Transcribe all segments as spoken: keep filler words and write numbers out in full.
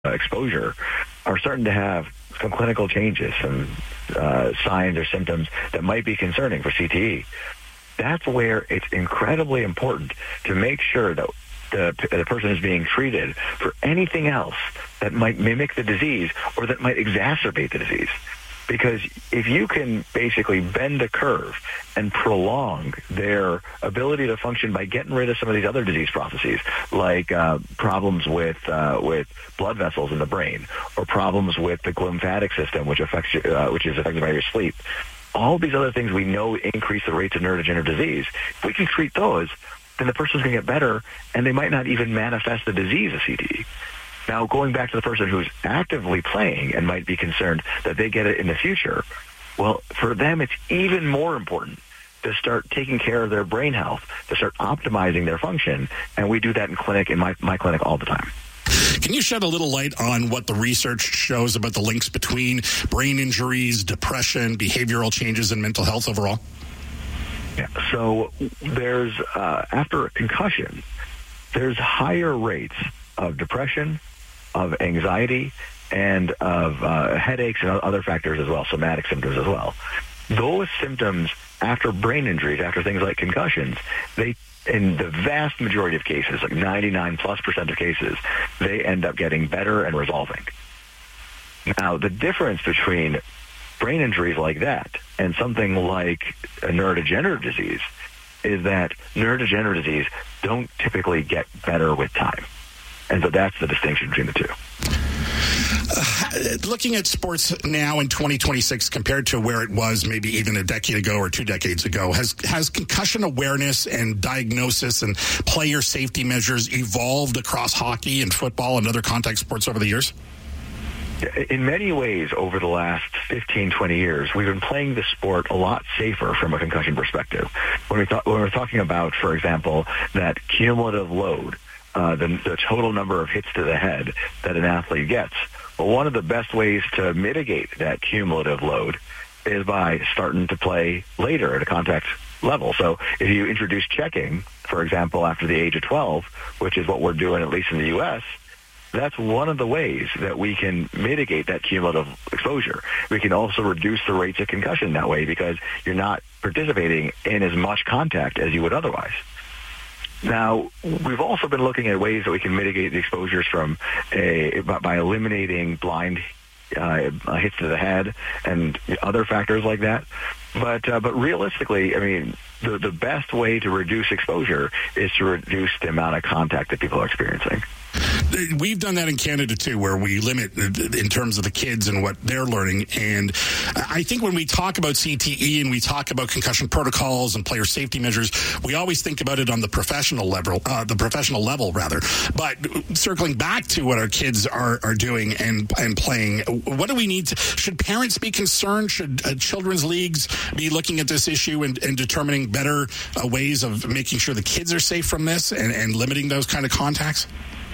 exposure are starting to have some clinical changes, some uh, signs or symptoms that might be concerning for C T E. That's where it's incredibly important to make sure that the, the person is being treated for anything else that might mimic the disease or that might exacerbate the disease. Because if you can basically bend the curve and prolong their ability to function by getting rid of some of these other disease processes, like uh, problems with uh, with blood vessels in the brain, or problems with the glymphatic system, which affects you, uh, which is affected by your sleep, all these other things we know increase the rates of neurodegenerative disease. If we can treat those, then the person's going to get better, and they might not even manifest the disease of C T E. Now, going back to the person who's actively playing and might be concerned that they get it in the future, well, for them, it's even more important to start taking care of their brain health, to start optimizing their function, and we do that in clinic, in my, my clinic all the time. Can you shed a little light on what the research shows about the links between brain injuries, depression, behavioral changes, and mental health overall? Yeah, so there's, uh, after a concussion, there's higher rates of depression, of anxiety, and of uh, headaches and other factors as well, somatic symptoms as well. Those symptoms after brain injuries, after things like concussions, they, in the vast majority of cases, like ninety-nine plus percent of cases, they end up getting better and resolving. Now, the difference between brain injuries like that and something like a neurodegenerative disease is that neurodegenerative disease don't typically get better with time. And so that's the distinction between the two. Uh, looking at sports now in twenty twenty-six compared to where it was maybe even a decade ago or two decades ago, has has concussion awareness and diagnosis and player safety measures evolved across hockey and football and other contact sports over the years? In many ways, over the last fifteen, twenty years, we've been playing the sport a lot safer from a concussion perspective. When, we th- when we're talking about, for example, that cumulative load, Uh, the, the total number of hits to the head that an athlete gets. Well, one of the best ways to mitigate that cumulative load is by starting to play later at a contact level. So if you introduce checking, for example, after the age of twelve, which is what we're doing at least in the U S, that's one of the ways that we can mitigate that cumulative exposure. We can also reduce the rates of concussion that way because you're not participating in as much contact as you would otherwise. Now, we've also been looking at ways that we can mitigate the exposures from a, by, by eliminating blind uh, hits to the head and other factors like that. But uh, but realistically, I mean, the, the best way to reduce exposure is to reduce the amount of contact that people are experiencing. We've done that in Canada, too, where we limit in terms of the kids and what they're learning. And I think when we talk about C T E and we talk about concussion protocols and player safety measures, we always think about it on the professional level, uh, the professional level, rather. But circling back to what our kids are, are doing and, and playing, what do we need to, should parents be concerned? Should uh, children's leagues be looking at this issue and, and determining better uh, ways of making sure the kids are safe from this and, and limiting those kind of contacts?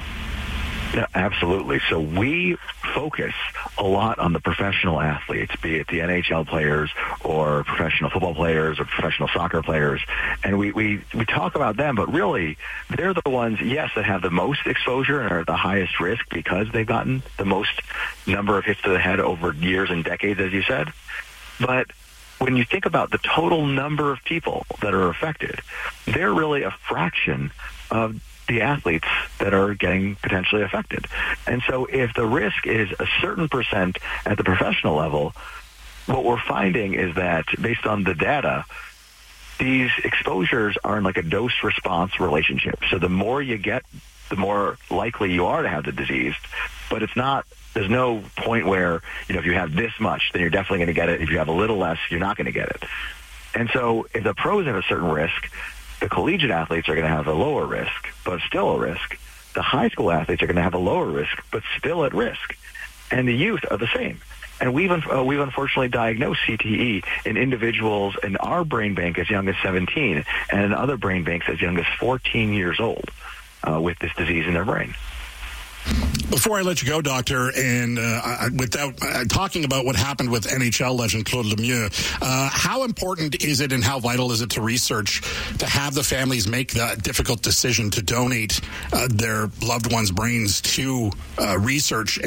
Yeah, absolutely. So we focus a lot on the professional athletes, be it the N H L players or professional football players or professional soccer players. And we, we, we talk about them, but really they're the ones, yes, that have the most exposure and are at the highest risk because they've gotten the most number of hits to the head over years and decades, as you said. But when you think about the total number of people that are affected, they're really a fraction of the athletes that are getting potentially affected. And so if the risk is a certain percent at the professional level, what we're finding is that based on the data, these exposures are in like a dose-response relationship. So the more you get, the more likely you are to have the disease. But it's not, there's no point where, you know, if you have this much, then you're definitely going to get it. If you have a little less, you're not going to get it. And so if the pros have a certain risk, the collegiate athletes are going to have a lower risk, but still a risk. The high school athletes are going to have a lower risk, but still at risk. And the youth are the same. And we've uh, we've unfortunately diagnosed C T E in individuals in our brain bank as young as seventeen and in other brain banks as young as fourteen years old uh, with this disease in their brain. Before I let you go, Doctor, and uh, without uh, talking about what happened with N H L legend Claude Lemieux, uh, how important is it and how vital is it to research to have the families make that difficult decision to donate uh, their loved ones' brains to uh, research